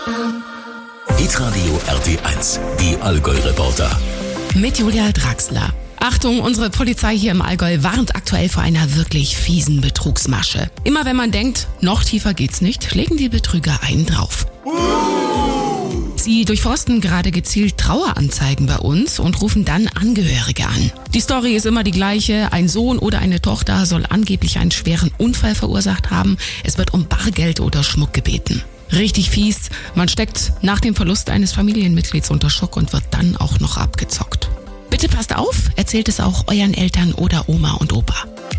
Hitradio RT1, die Allgäu-Reporter. Mit Julia Draxler. Achtung, unsere Polizei hier im Allgäu warnt aktuell vor einer wirklich fiesen Betrugsmasche. Immer wenn man denkt, noch tiefer geht's nicht, legen die Betrüger einen drauf. Sie durchforsten gerade gezielt Traueranzeigen bei uns und rufen dann Angehörige an. Die Story ist immer die gleiche. Ein Sohn oder eine Tochter soll angeblich einen schweren Unfall verursacht haben. Es wird um Bargeld oder Schmuck gebeten. Richtig fies. Man steckt nach dem Verlust eines Familienmitglieds unter Schock und wird dann auch noch abgezockt. Bitte passt auf, erzählt es auch euren Eltern oder Oma und Opa.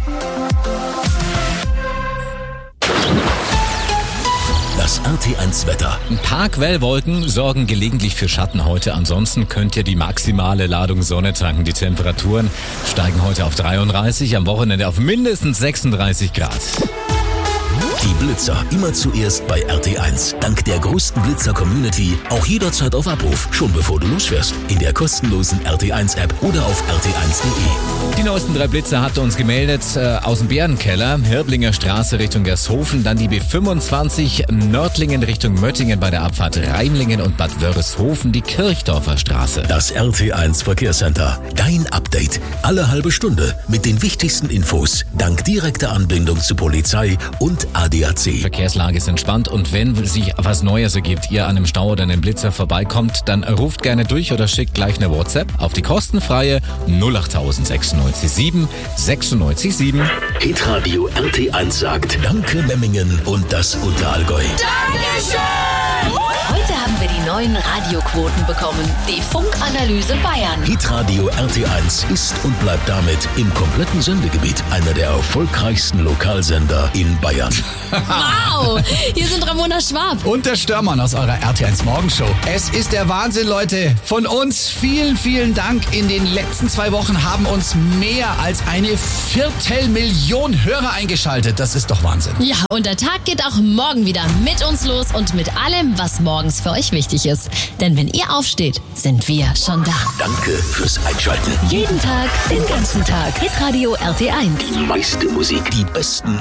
Das RT1-Wetter. Ein paar Quellwolken sorgen gelegentlich für Schatten heute. Ansonsten könnt ihr die maximale Ladung Sonne tanken. Die Temperaturen steigen heute auf 33, am Wochenende auf mindestens 36 Grad. Die Blitzer immer zuerst bei RT1. Dank der größten Blitzer-Community auch jederzeit auf Abruf. Schon bevor du losfährst. In der kostenlosen RT1-App oder auf rt1.de. Die neuesten 3 Blitzer hat uns gemeldet aus dem Bärenkeller. Hirblinger Straße Richtung Gershofen. Dann die B25 Nördlingen Richtung Möttingen bei der Abfahrt Rheinlingen und Bad Wörishofen. Die Kirchdorfer Straße. Das RT1 Verkehrscenter. Dein Update. Alle halbe Stunde mit den wichtigsten Infos. Dank direkter Anbindung zu Polizei und ADAC. Verkehrslage ist entspannt und wenn sich was Neues ergibt, ihr an einem Stau oder einem Blitzer vorbeikommt, dann ruft gerne durch oder schickt gleich eine WhatsApp auf die kostenfreie 08000 967 967. Hitradio RT1 sagt Danke Memmingen und das Unterallgäu. Dankeschön! Heute haben wir die neuen Radioquoten bekommen. Die Funkanalyse Bayern. Hitradio RT1 ist und bleibt damit im kompletten Sendegebiet einer der erfolgreichsten Lokalsender in Bayern. Wow! Hier sind Ramona Schwab und der Störmann aus eurer RT1 Morgenshow. Es ist der Wahnsinn, Leute. Von uns vielen, vielen Dank. In den letzten 2 Wochen haben uns mehr als 250.000 Hörer eingeschaltet. Das ist doch Wahnsinn. Ja, und der Tag geht auch morgen wieder mit uns los und mit allem, was morgens für euch wichtig ist. Denn wenn ihr aufsteht, sind wir schon da. Danke fürs Einschalten. Jeden Tag, den ganzen Tag. Hitradio RT1. Die meiste Musik, die besten